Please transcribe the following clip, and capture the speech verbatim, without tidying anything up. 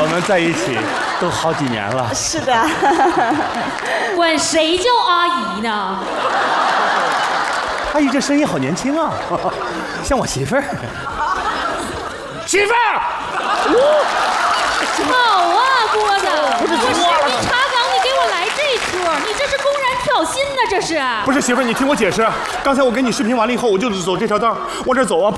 我们在一起都好几年了。 是的。 管谁叫阿姨呢？ 阿姨这声音好年轻啊，像我媳妇儿。媳妇儿， 好啊，郭子，我食品查岗，你给我来这出，你这是公然挑衅呢，这是？ 不是媳妇儿，你听我解释。刚才我给你视频完了以后，我就走这条道，往这走啊。